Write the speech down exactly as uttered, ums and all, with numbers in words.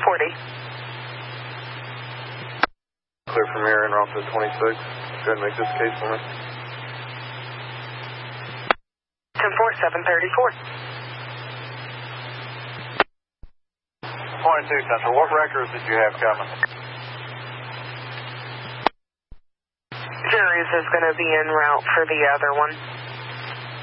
forty. Clear from here, en route to twenty-six. Go ahead and make this case for me. ten four, seven thirty-four. twenty-two Central, what records did you have coming? Juries is going to be en route for the other one.